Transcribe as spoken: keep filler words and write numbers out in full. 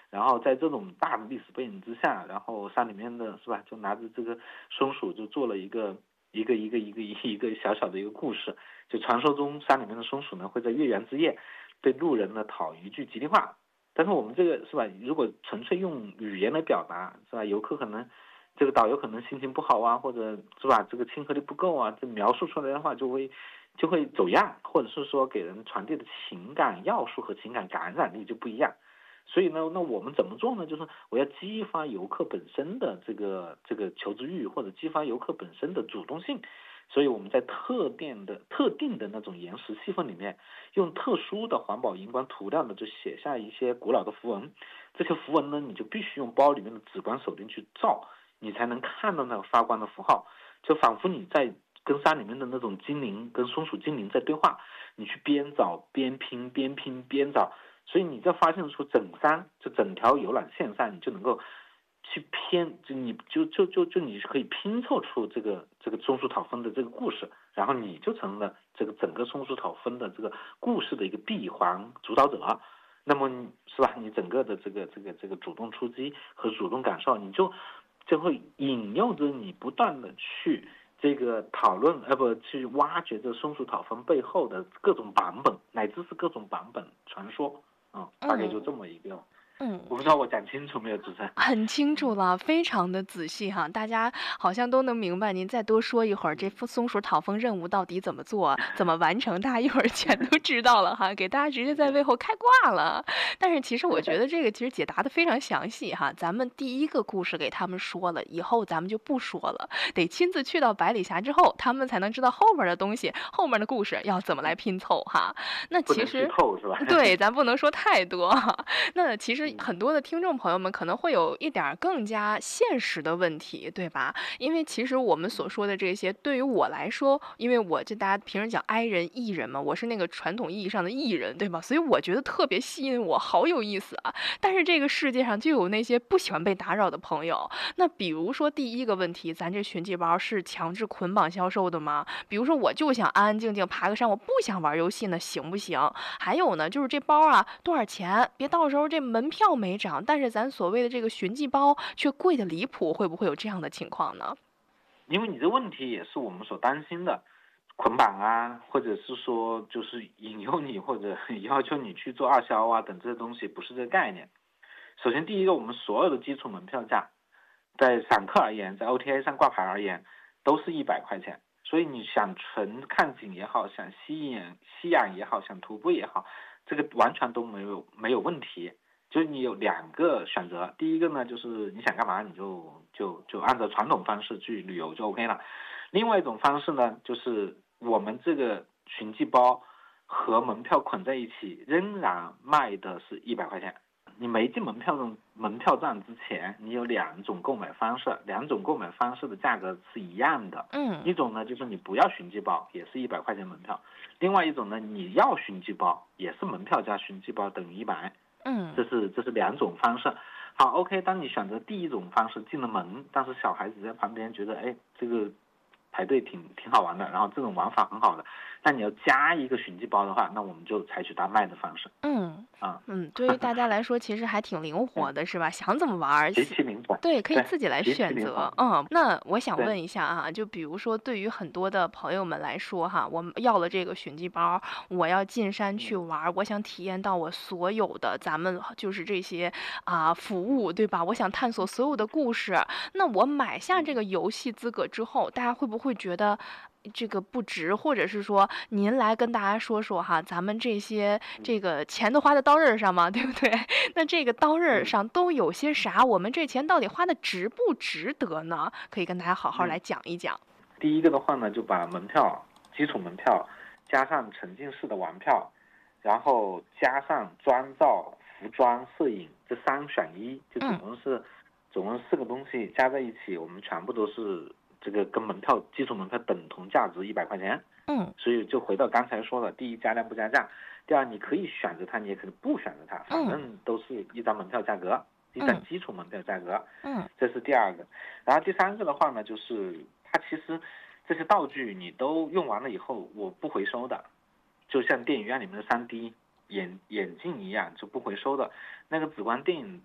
然后在这种大的历史背景之下，然后山里面的是吧，就拿着这个松鼠就做了一个一个一个一个一个小小的一个故事。就传说中山里面的松鼠呢会在月圆之夜对路人呢讨一句吉利话。但是我们这个是吧，如果纯粹用语言来表达是吧，游客可能这个导游可能心情不好啊，或者是吧这个亲和力不够啊，这描述出来的话就会就会走样，或者是说给人传递的情感要素和情感感染力就不一样。所以呢，那我们怎么做呢？就是我要激发游客本身的这个这个求知欲，或者激发游客本身的主动性。所以我们在特定的特定的那种岩石细缝里面，用特殊的环保荧光涂料呢，就写下一些古老的符文。这些符文呢，你就必须用包里面的紫光手电去照，你才能看到那个发光的符号，就仿佛你在跟山里面的那种精灵，跟松鼠精灵在对话。你去边找边拼，边拼边找，所以你就发现出整山，就整条游览线上，你就能够去偏，就你就就就就你可以拼凑出这个这个松鼠讨分的这个故事，然后你就成了这个整个松鼠讨分的这个故事的一个闭环主导者。那么是吧，你整个的这个这个这个主动出击和主动感受，你就就会引诱着你不断的去这个讨论，呃不去挖掘这松鼠讨分背后的各种版本，乃至是各种版本传说啊、嗯，大概就这么一个。 嗯， 我不知道我讲清楚没有，主持人？ 很清楚了，非常的仔细哈，大家好像都能明白。您再多说一会儿，这松鼠讨分任务到底怎么做、怎么完成，大家一会儿全都知道了哈，给大家直接在背后开挂了。但是其实我觉得这个其实解答的非常详细哈，咱们第一个故事给他们说了，以后咱们就不说了，得亲自去到百里峡之后，他们才能知道后面的东西，后面的故事要怎么来拼凑哈。那不能剧其实。 透是吧？ 对，咱不能说太多哈。那其实很多的听众朋友们可能会有一点更加现实的问题，对吧？因为其实我们所说的这些，对于我来说，因为我这大家平时讲 I 人、E 人嘛，我是那个传统意义上的 E 人，对吧？所以我觉得特别吸引我，好有意思啊。但是这个世界上就有那些不喜欢被打扰的朋友。那比如说第一个问题，咱这寻迹包是强制捆绑销售的吗？比如说我就想安安静静爬个山，我不想玩游戏呢，行不行？还有呢，就是这包啊多少钱？别到时候这门票没涨，但是咱所谓的这个寻迹包却贵的离谱，会不会有这样的情况呢？ 因为你这问题也是我们所担心的，捆绑啊，或者是说就是引诱你或者要求你去做二销啊等这些东西，不是这个概念。首先第一个，我们所有的基础门票价，在散客而言，在 O T A 上挂牌而言，都是一百块钱。所以你想纯看景也好，想吸引吸氧也好，想徒步也好，这个完全都没有没有问题。就是你有两个选择，第一个呢，就是你想干嘛你就就就按照传统方式去旅游就 OK 了。另外一种方式呢，就是我们这个寻迹包和门票捆在一起，仍然卖的是一百块钱。你没进门票的门票站之前，你有两种购买方式，两种购买方式的价格是一样的。 嗯， 一种呢就是你不要寻迹包，也是一百块钱门票；另外一种呢，你要寻迹包，也是门票加寻迹包等于一百。 嗯， 这是这是两种方式。好 ，OK， 当你选择第一种方式进了门，但是小孩子在旁边觉得，哎，这个排队挺挺好玩的，然后这种玩法很好的，那你要加一个寻迹包的话，那我们就采取大卖的方式。 嗯， 啊， 嗯，对于大家来说其实还挺灵活的，是吧？想怎么玩儿， 极其灵活， 对，可以对， 自己来极其选择。 灵活， 嗯，那我想对。 问一下啊，就比如说对于很多的朋友们来说哈，我们要了这个寻迹包，我要进山去嗯玩儿，我想体验到我所有的咱们就是这些啊、服务，对吧？我想探索所有的故事。那我买下这嗯个游戏资格之后，大家会不会觉得？这个不值，或者是说您来跟大家说说哈，咱们这些嗯这个钱都花在刀刃上嘛，对不对？那这个刀刃嗯上都有些啥？我们这钱到底花的值不值得呢？可以跟大家好好来嗯， 讲一讲。 第一个的话呢，就把门票、基础门票加上沉浸式的玩票，然后加上妆造、服装、摄影这三选一，就总嗯共是总共四个东西加在一起，我们全部都是这个跟门票基础门票等同价值一百块钱。 嗯所以就回到刚才说的，第一加量不加价，第二你可以选择它，你也可以不选择它，反嗯正都是一张门票价格，一张嗯基础门票价格， 嗯这是第二个。然后第三个的话呢，就是它其实这些道具你都用完了以后，我不回收的，就像电影院里面的 三 D 眼眼镜一样，就不回收的。那个紫光电影